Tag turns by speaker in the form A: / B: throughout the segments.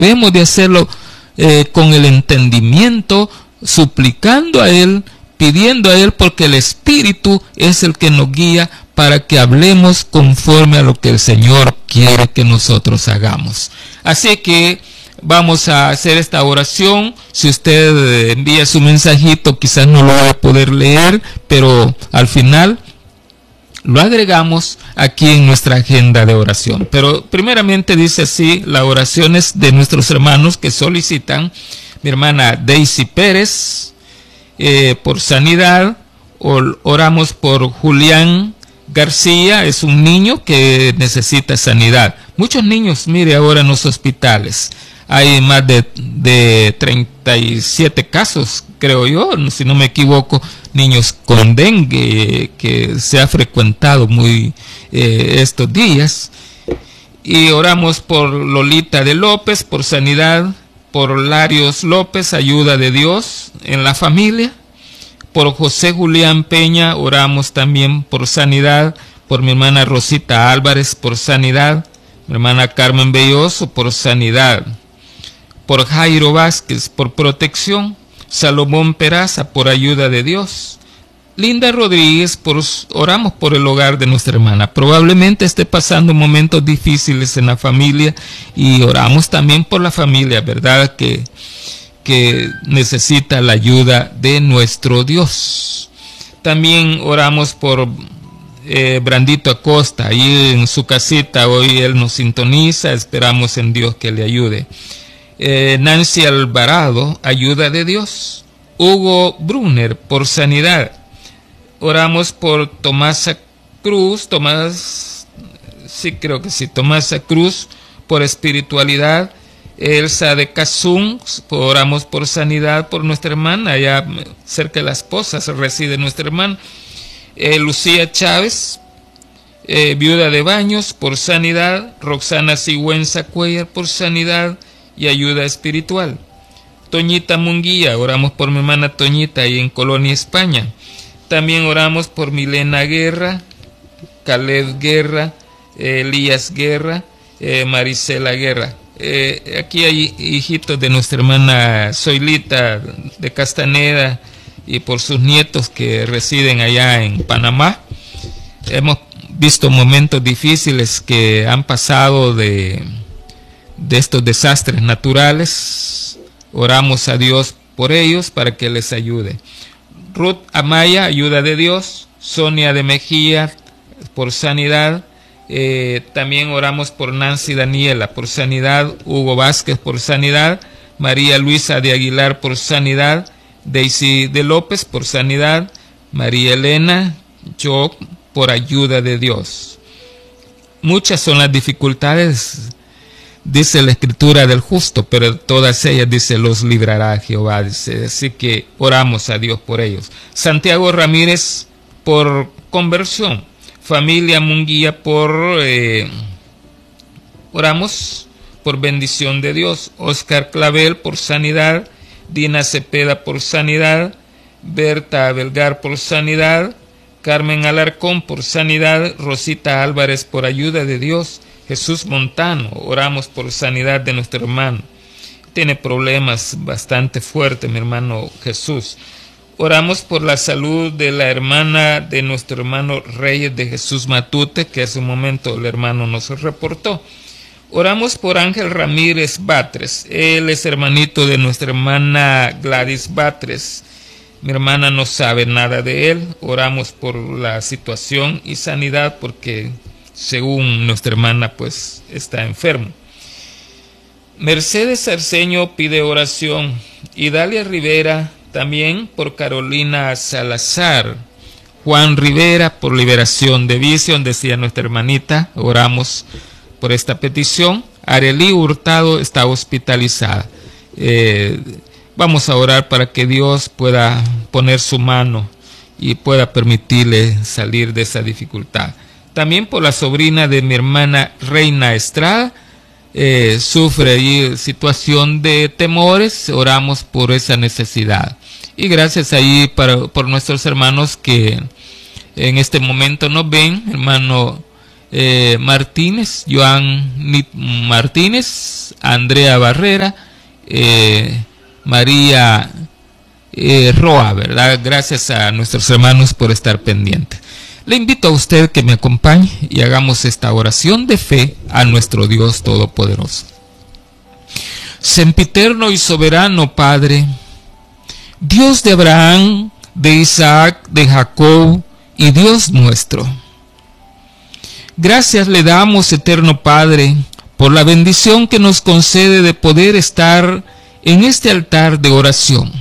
A: debemos de hacerlo con el entendimiento, suplicando a Él, pidiendo a Él, porque el Espíritu es el que nos guía para que hablemos conforme a lo que el Señor quiere que nosotros hagamos. Así que vamos a hacer esta oración. Si usted envía su mensajito, quizás no lo va a poder leer, pero al final lo agregamos aquí en nuestra agenda de oración. Pero primeramente dice así, las oraciones de nuestros hermanos que solicitan. Mi hermana Daisy Pérez, por sanidad. Oramos por Julián García, es un niño que necesita sanidad. Muchos niños, mire, ahora en los hospitales hay más de 37 casos, creo yo, si no me equivoco, niños con dengue que se ha frecuentado muy estos días. Y oramos por Lolita de López, por sanidad, por Larios López, ayuda de Dios en la familia. Por José Julián Peña, oramos también por sanidad, por mi hermana Rosita Álvarez, por sanidad, mi hermana Carmen Belloso, por sanidad, por Jairo Vázquez, por protección, Salomón Peraza, por ayuda de Dios, Linda Rodríguez, oramos por el hogar de nuestra hermana. Probablemente esté pasando momentos difíciles en la familia y oramos también por la familia, ¿verdad? Que necesita la ayuda de nuestro Dios. También oramos por Brandito Acosta, ahí en su casita, hoy él nos sintoniza, esperamos en Dios que le ayude. Nancy Alvarado, ayuda de Dios. Hugo Brunner, por sanidad. Oramos por Tomasa Cruz, Tomasa Cruz, por espiritualidad. Elsa de Cazún, oramos por sanidad por nuestra hermana, allá cerca de Las Pozas reside nuestra hermana. Lucía Chávez, viuda de Baños, por sanidad. Roxana Sigüenza Cuellar, por sanidad y ayuda espiritual. Toñita Munguía, oramos por mi hermana Toñita ahí en Colonia, España. También oramos por Milena Guerra, Caleb Guerra, Elías Guerra, Marisela Guerra. Aquí hay hijitos de nuestra hermana Zoilita de Castaneda y por sus nietos que residen allá en Panamá. Hemos visto momentos difíciles que han pasado de estos desastres naturales. Oramos a Dios por ellos para que les ayude. Ruth Amaya, ayuda de Dios. Sonia de Mejía, por sanidad. También oramos por Nancy Daniela, por sanidad. Hugo Vázquez, por sanidad. María Luisa de Aguilar, por sanidad. Daisy de López, por sanidad. María Elena, yo, por ayuda de Dios. Muchas son las dificultades, dice la escritura, del justo, pero todas ellas, dice, los librará Jehová, dice. Así que oramos a Dios por ellos. Santiago Ramírez, por conversión. Familia Munguía, oramos por bendición de Dios. Oscar Clavel, por sanidad. Dina Cepeda, por sanidad. Berta Belgar, por sanidad. Carmen Alarcón, por sanidad. Rosita Álvarez, por ayuda de Dios. Jesús Montano, oramos por sanidad de nuestro hermano. Tiene problemas bastante fuertes, mi hermano Jesús. Oramos por la salud de la hermana de nuestro hermano Reyes de Jesús Matute, que hace un momento el hermano nos reportó. Oramos por Ángel Ramírez Batres. Él es hermanito de nuestra hermana Gladys Batres. Mi hermana no sabe nada de él. Oramos por la situación y sanidad porque según nuestra hermana pues está enfermo. Mercedes Arceño pide oración. Y Dalia Rivera también por Carolina Salazar. Juan Rivera por liberación de visión, decía nuestra hermanita. Oramos por esta petición. Arely Hurtado está hospitalizada. Vamos a orar para que Dios pueda poner su mano y pueda permitirle salir de esa dificultad. También por la sobrina de mi hermana Reina Estrada, sufre ahí situación de temores, oramos por esa necesidad. Y gracias ahí por nuestros hermanos que en este momento nos ven, hermano Martínez, Joan Martínez, Andrea Barrera, María Roa, ¿verdad? Gracias a nuestros hermanos por estar pendientes. Le invito a usted que me acompañe y hagamos esta oración de fe a nuestro Dios Todopoderoso. Sempiterno y soberano Padre, Dios de Abraham, de Isaac, de Jacob y Dios nuestro. Gracias le damos, eterno Padre, por la bendición que nos concede de poder estar en este altar de oración,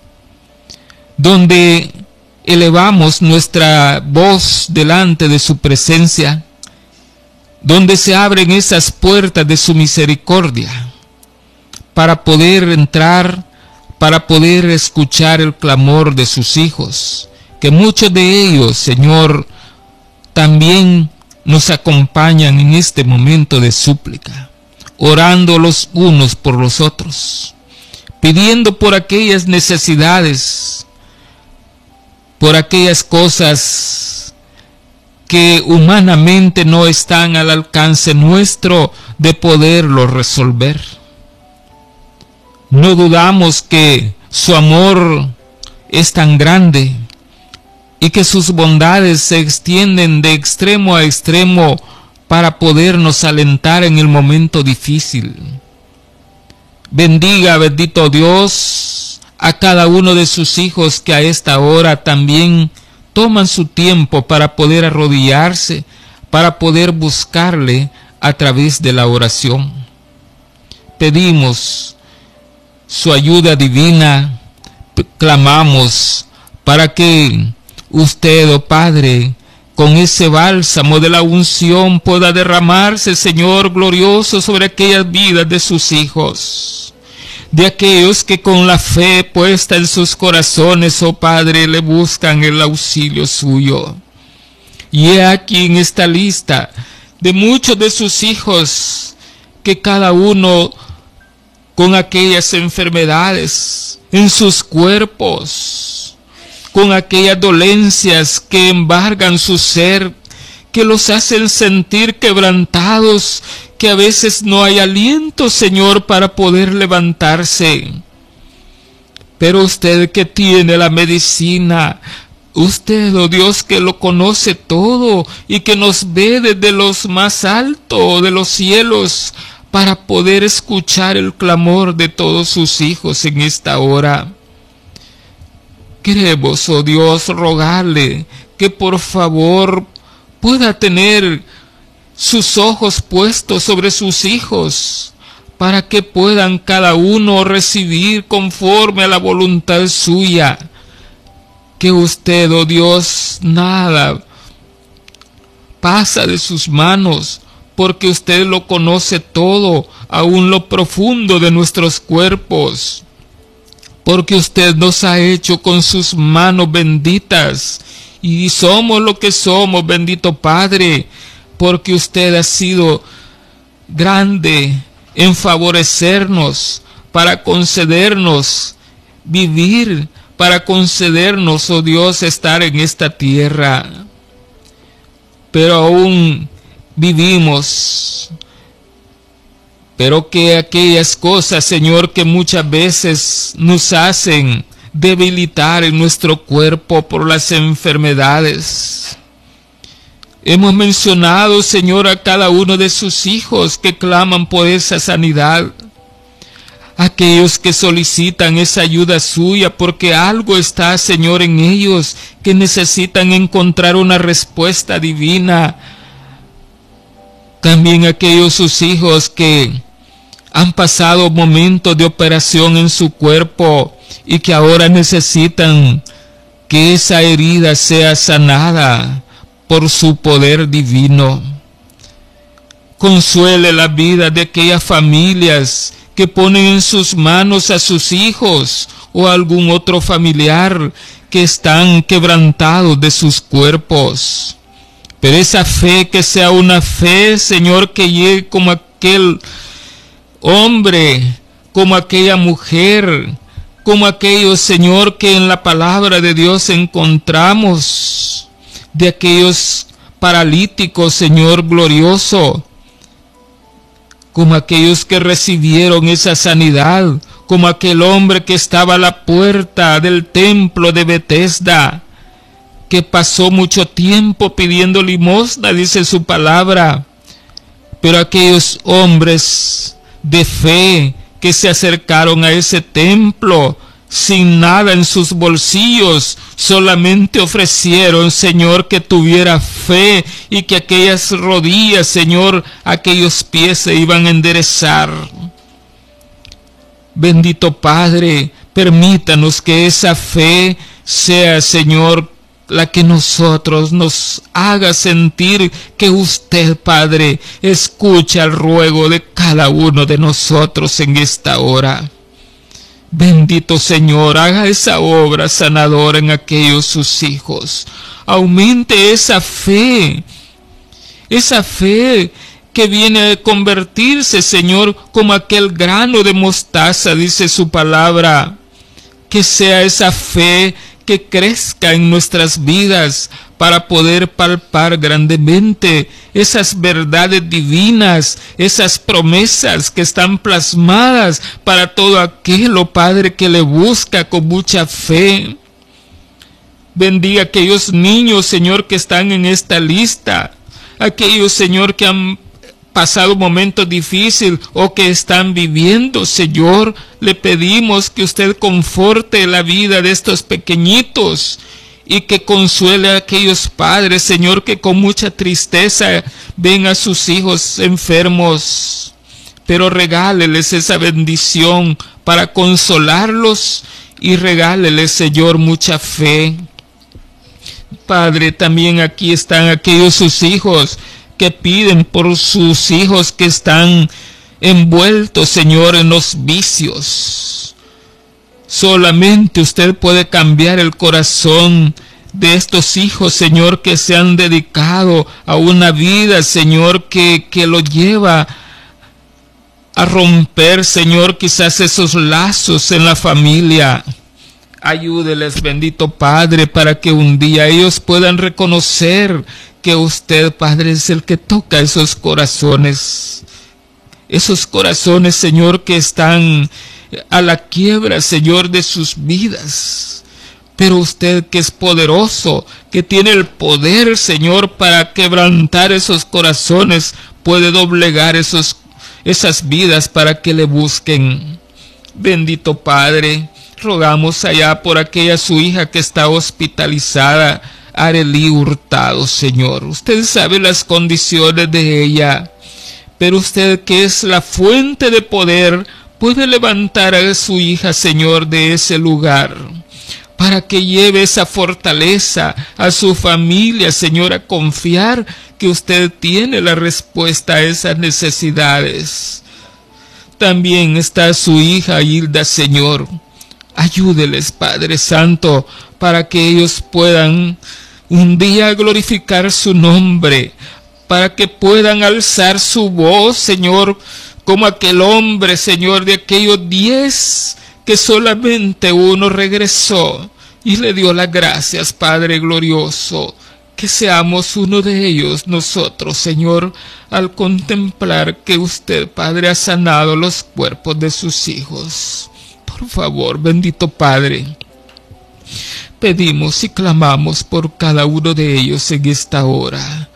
A: donde elevamos nuestra voz delante de su presencia, donde se abren esas puertas de su misericordia para poder entrar, para poder escuchar el clamor de sus hijos, que muchos de ellos, Señor, también nos acompañan en este momento de súplica, orando los unos por los otros, pidiendo por aquellas necesidades, por aquellas cosas que humanamente no están al alcance nuestro de poderlo resolver. No dudamos que su amor es tan grande y que sus bondades se extienden de extremo a extremo para podernos alentar en el momento difícil. Bendiga, bendito Dios, a cada uno de sus hijos que a esta hora también toman su tiempo para poder arrodillarse, para poder buscarle a través de la oración. Pedimos su ayuda divina, clamamos para que usted, oh Padre, con ese bálsamo de la unción pueda derramarse, Señor glorioso, sobre aquellas vidas de sus hijos, de aquellos que con la fe puesta en sus corazones, oh Padre, le buscan el auxilio suyo. Y he aquí en esta lista de muchos de sus hijos, que cada uno con aquellas enfermedades en sus cuerpos, con aquellas dolencias que embargan su ser, que los hacen sentir quebrantados, que a veces no hay aliento, Señor, para poder levantarse. Pero usted que tiene la medicina, usted, oh Dios, que lo conoce todo y que nos ve desde los más altos de los cielos, para poder escuchar el clamor de todos sus hijos en esta hora. Queremos, oh Dios, rogarle que por favor pueda tener sus ojos puestos sobre sus hijos, para que puedan cada uno recibir conforme a la voluntad suya. Que usted, oh Dios, nada pasa de sus manos, porque usted lo conoce todo, aún lo profundo de nuestros cuerpos, porque usted nos ha hecho con sus manos benditas, y somos lo que somos, bendito Padre, porque usted ha sido grande en favorecernos, para concedernos vivir, para concedernos, oh Dios, estar en esta tierra. Pero aún vivimos, pero que aquellas cosas, Señor, que muchas veces nos hacen debilitar en nuestro cuerpo por las enfermedades. Hemos mencionado, Señor, a cada uno de sus hijos que claman por esa sanidad, aquellos que solicitan esa ayuda suya, porque algo está, Señor, en ellos, que necesitan encontrar una respuesta divina. También aquellos sus hijos que han pasado momentos de operación en su cuerpo y que ahora necesitan que esa herida sea sanada por su poder divino. Consuele la vida de aquellas familias que ponen en sus manos a sus hijos o a algún otro familiar que están quebrantados de sus cuerpos. Pero esa fe, que sea una fe, Señor, que llegue como aquel hombre, como aquella mujer, como aquellos, Señor, que en la palabra de Dios encontramos, de aquellos paralíticos, Señor glorioso, como aquellos que recibieron esa sanidad, como aquel hombre que estaba a la puerta del templo de Betesda, que pasó mucho tiempo pidiendo limosna, dice su palabra. Pero aquellos hombres de fe que se acercaron a ese templo sin nada en sus bolsillos, solamente ofrecieron, Señor, que tuviera fe y que aquellas rodillas, Señor, aquellos pies se iban a enderezar. Bendito Padre, permítanos que esa fe sea, Señor, la que nosotros nos haga sentir que usted, Padre, escucha el ruego de cada uno de nosotros en esta hora. Bendito Señor, haga esa obra sanadora en aquellos sus hijos. Aumente esa fe que viene a convertirse, Señor, como aquel grano de mostaza, dice su palabra. Que sea esa fe que crezca en nuestras vidas para poder palpar grandemente esas verdades divinas, esas promesas que están plasmadas para todo aquel, oh Padre, que le busca con mucha fe. Bendiga a aquellos niños, Señor, que están en esta lista, aquellos, Señor, que han pasado momentos difíciles o que están viviendo, Señor, le pedimos que usted conforte la vida de estos pequeñitos y que consuele a aquellos padres, Señor, que con mucha tristeza ven a sus hijos enfermos, pero regáleles esa bendición para consolarlos y regáleles, Señor, mucha fe. Padre, también aquí están aquellos sus hijos que piden por sus hijos que están envueltos, Señor, en los vicios. Solamente usted puede cambiar el corazón de estos hijos, Señor, que se han dedicado a una vida, Señor, que lo lleva a romper, Señor, quizás esos lazos en la familia. Ayúdeles, bendito Padre, para que un día ellos puedan reconocer que usted, Padre, es el que toca esos corazones, Señor, que están a la quiebra, Señor, de sus vidas. Pero usted, que es poderoso, que tiene el poder, Señor, para quebrantar esos corazones, puede doblegar esas vidas para que le busquen. Bendito Padre, rogamos allá por aquella su hija que está hospitalizada, Arely Hurtado, Señor. Usted sabe las condiciones de ella, pero usted, que es la fuente de poder, puede levantar a su hija, Señor, de ese lugar, para que lleve esa fortaleza a su familia, Señor, a confiar que usted tiene la respuesta a esas necesidades. También está su hija Hilda, Señor. Ayúdeles, Padre Santo, para que ellos puedan un día glorificar su nombre, para que puedan alzar su voz, Señor, como aquel hombre, Señor, de aquellos 10 que solamente uno regresó y le dio las gracias, Padre glorioso. Que seamos uno de ellos nosotros, Señor, al contemplar que usted, Padre, ha sanado los cuerpos de sus hijos. Por favor, bendito Padre, pedimos y clamamos por cada uno de ellos en esta hora.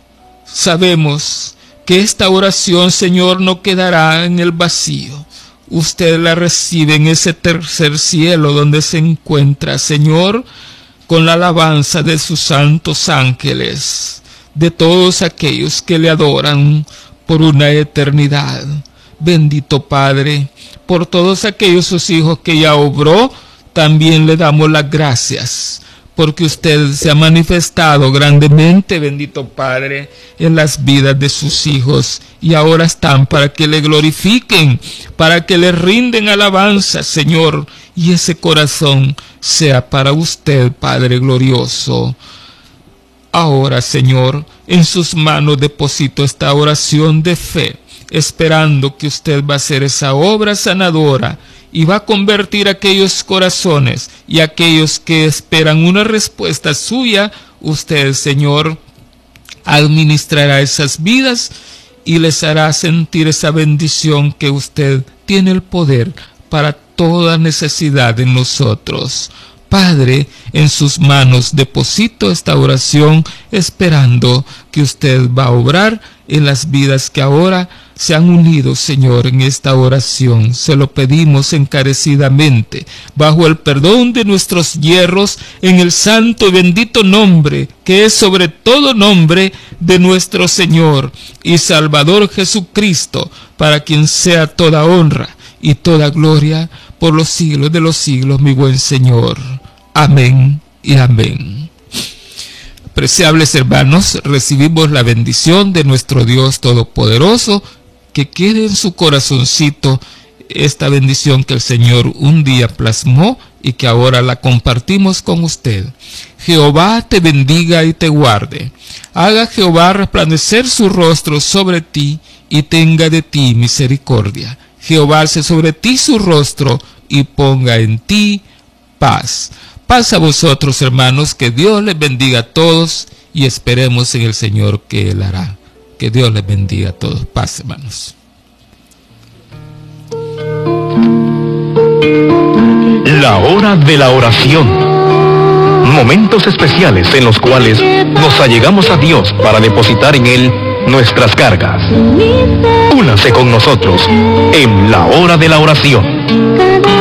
A: Sabemos que esta oración, Señor, no quedará en el vacío. Usted la recibe en ese tercer cielo donde se encuentra, Señor, con la alabanza de sus santos ángeles, de todos aquellos que le adoran por una eternidad. Bendito Padre, por todos aquellos sus hijos que ya obró, también le damos las gracias, porque usted se ha manifestado grandemente, bendito Padre, en las vidas de sus hijos, y ahora están para que le glorifiquen, para que le rinden alabanza, Señor, y ese corazón sea para usted, Padre glorioso. Ahora, Señor, en sus manos deposito esta oración de fe, esperando que usted va a hacer esa obra sanadora y va a convertir aquellos corazones y aquellos que esperan una respuesta suya. Usted, Señor, administrará esas vidas y les hará sentir esa bendición que usted tiene el poder para toda necesidad en nosotros. Padre, en sus manos deposito esta oración, esperando que usted va a obrar en las vidas que ahora se han unido, Señor, en esta oración. Se lo pedimos encarecidamente, bajo el perdón de nuestros yerros, en el santo y bendito nombre, que es sobre todo nombre, de nuestro Señor y Salvador Jesucristo, para quien sea toda honra y toda gloria por los siglos de los siglos, mi buen Señor. Amén y amén. Apreciables hermanos, recibimos la bendición de nuestro Dios Todopoderoso. Que quede en su corazoncito esta bendición que el Señor un día plasmó y que ahora la compartimos con usted. Jehová te bendiga y te guarde. Haga Jehová resplandecer su rostro sobre ti y tenga de ti misericordia. Jehová alce sobre ti su rostro y ponga en ti paz. Paz a vosotros, hermanos, que Dios les bendiga a todos y esperemos en el Señor que Él hará. Que Dios les bendiga a todos. Paz, hermanos.
B: La hora de la oración. Momentos especiales en los cuales nos allegamos a Dios para depositar en Él nuestras cargas. Únase con nosotros en la hora de la oración.